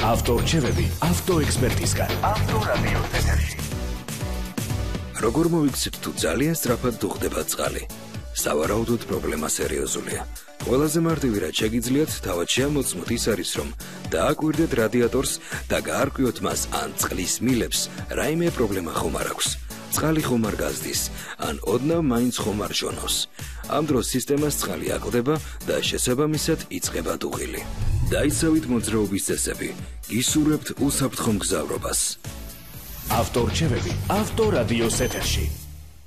ავტორჩევები ავტოექსპერტისგან. ავტორადიოს ეთერში. როგორ მოვიქცეთ თუ ძალიან სწრაფად დუღდება წყალი? სავარაუდოდ პრობლემა სერიოზულია. ყველაზე მარტივი რაც შეგიძლიათ თავად შემოწმოთ ის არის რომ დააკვირდეთ რადიატორს და გაარკვიოთ მას ან წყლის მილებს რაიმე პრობლემა ხომ არ აქვს. წყალი ხომ არ გაზდის, ან ოდნავ მაინც ხომ არ ჟონავს. ამ დროს სისტემას წყალი აკლდება და შესაბამისად იწყება დუღილი. დაიცავით მოძრაობის წესები, გისურვებთ უსაფრთხო მგზავრობას. ავტორჩევები ავტორადიოს ეთერში.